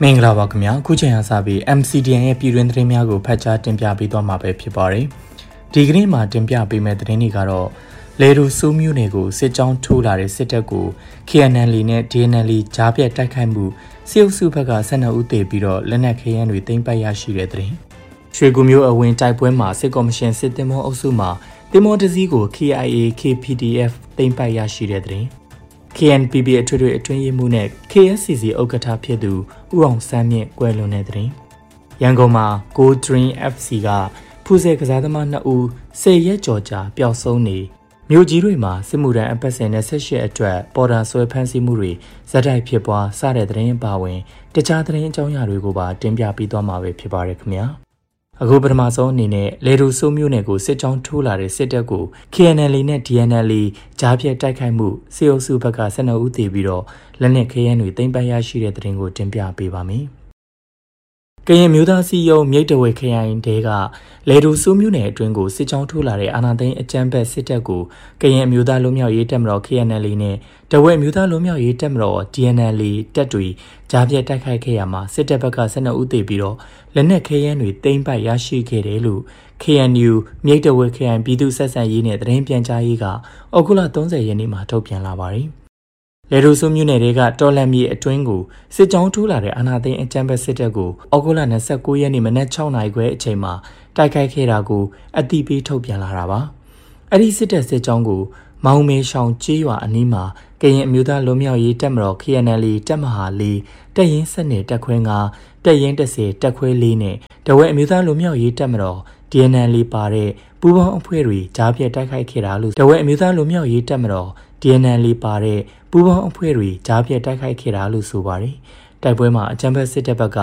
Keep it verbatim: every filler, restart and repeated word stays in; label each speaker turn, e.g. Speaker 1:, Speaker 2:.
Speaker 1: မင်္ဂလာပါခင်ဗျာခုချိန်အားစပြီး M C D N ရဲ့ပြည်တွင်းသတင်းများကိုဖတ်ကြားတင်ပြပေးသွားမှာပဲဖြစ်ပါတယ်ဒီကနေ့မှာတင်ပြပေးမယ့်သတင်းတွေကတော့လေရူစူးမျိုးနယ်ကိုစစ်ကြောင်းထိုးလာတဲ့စစ်တပ်ကို K N L နဲ့ D N L ကြားပြတ်တိုက်ခိုက်မှုစစ်အုပ်စုဘက်ကဆန္ဒဦးတည်ပြီးတော့လက်နက်ခဲယမ်းတွေသိမ်းပိုက်ရရှိတဲ့သတင်းရွှေကူမျိုးအဝင်တိုက်ပွဲမှာစစ်ကော်မရှင်စစ်တင်မောအုပ်စုမှတင်မောတစည်းကို K I A K P D F သိမ်းပိုက်ရရှိတဲ့သတင်းK N P P အထွေထွေအတွင်းရေးမှူးနဲ့ K S C C ဥက္ကဋ္ဌဖြစ်သူဦးအောင်ဆန်းမြင့်ကွယ်လွန်တဲ့တဲ့ရန်ကုန်မှာ Go Dream F C ကဖူးဆဲကစားသမားနှစ်ဦးဆယ်ရက်ကျော်ကြာပျောက်ဆုံးနေမြို့ကြီးတွေမှာစစ်မှုထမ်းအပတ်စဉ်နဲ့ဆက်ရှက်အတွက်ပေါ်တာဆွဲဖမ်းဆီးမှုတွေဇက်တိုက်ဖြစ်ပွားစတဲ့သတင်းပါဝင်တခြားသတင်းအကြောင်းအရာတွေကိုပါတင်ပြပေးသွားမှာပဲဖြစ်ပါတယ်ခင်ဗျာအခုပထမဆုံးအနေနဲ့လေရူဆိုးမျိုးနယ်ကိုစစ်ကြောင်းထိုးလာတဲ့စစ်တပ်ကို K N L နဲ့ D N L ကြားပြတ်တိုက်ခိုက်မှုစစ်အုပ်စုဘက်ကဆန္ဒဦးတည်ပြီးတော့လက်နက်ခဲယမ်းတွေသိမ်းပိုက်ရရှိတဲ့သတင်းကိုတင်ပြပေးပါမယ်။ကရင်မျိုးသားစီယုံမြိတ်တဝဲခရိုင်တဲကလေရူဆိုးမျိုးနယ်အတွင်းကိုစစ်ကြောင်းထိုးလာတဲ့အာဏာသိမ်းအကြမ်းဖက်စစ်တပ်ကိုကရင်မျိုးသားလူမျိုးရေးတပ်မတော် K N L နဲ့တဝဲမျိုးသားလူမျိုးရေးတပ်မတော် D N L တပ်တွေကြားပြတ်တိုက်ခိုက်ခဲ့ရမှာစစ်တပ်ဘက်ကဆန္ဒဦးတည်ပြီးတော့လက်နက်ခဲယမ်းတွေသိမ်းပိုက်ရရှိခဲ့တယ်လို့ K N U မြိတ်တဝဲခရိုင်ပြည်သူ့ဆက်ဆံရေးနဲ့သတင်းပြန်ကြားရေးကဩဂုတ်လ၃၀ရက်နေ့မှာထုတ်ပြန်လာပါတယ်။လေရူဆိုးမြို့နယ်တွေကတော်လန်မြေအတွင်းကိုစစ်ကြောင်းထိုးလာတဲ့အာဏာသိမ်းအကြမ်းဖက်စစ်တပ်ကိုဩဂုတ်လ၂၉ရက်နေ့မနက်၆နာရီခွဲအချိန်မှာတိုက်ခိုက်ခဲ့တာကိုအတိပေးထုတ်ပြန်လာတာပါ။အဲ့ဒီစစ်တပ်စစ်ကြောင်းကိုမောင်မဲရှောင်ကျေးရွာအနီးမှာကရင်အမျိုးသားလူမျိုးရေးတပ်မတော် K N L တပ်မဟာလေးတပ်ရင်းစနစ်တပ်ခွဲ၅တပ်ရင်း၁၀တပ်ခွဲ၄နဲ့တဝဲအမျိုးသားလူမျိုးရေးတပ်မတော် D N L ပါတဲ့ပူးပေါင်းအဖွဲ့တွေကြားပြတ်တိုက်ခိုက်ခဲ့တာလို့တဝဲအမျိုးသားလူမျိုးရေးတပ်မတော် D N L ပါတဲ့ပူးပေါင်းအဖွဲ့တွေကြားပြတ်တိုက်ခိုက်ခဲ့တာလို့ဆိုပါတယ်။တိုက်ပွဲမှာအကြမ်းဖက်စစ်တပ်ဘက်က